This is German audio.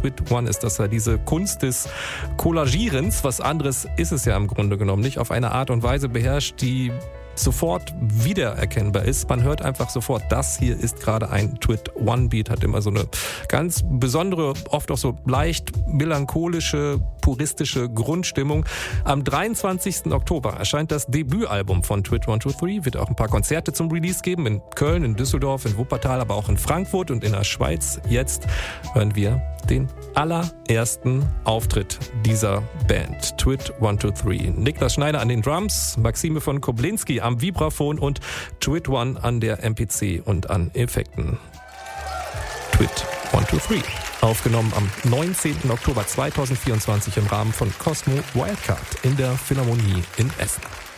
Twit One ist das ja diese Kunst des Kollagierens. Was anderes ist es ja im Grunde genommen nicht. Auf eine Art und Weise beherrscht, die sofort wiedererkennbar ist. Man hört einfach sofort, das hier ist gerade ein Twit One Beat, hat immer so eine ganz besondere, oft auch so leicht melancholische, puristische Grundstimmung. Am 23. Oktober erscheint das Debütalbum von Twit 123, wird auch ein paar Konzerte zum Release geben, in Köln, in Düsseldorf, in Wuppertal, aber auch in Frankfurt und in der Schweiz. Jetzt hören wir den allerersten Auftritt dieser Band, Twit 123. Niklas Schneider an den Drums, Maxime von Koblinski am Vibraphon und Twit One an der MPC und an Effekten. Twit 123. Aufgenommen am 19. Oktober 2024 im Rahmen von Cosmo Wildcard in der Philharmonie in Essen.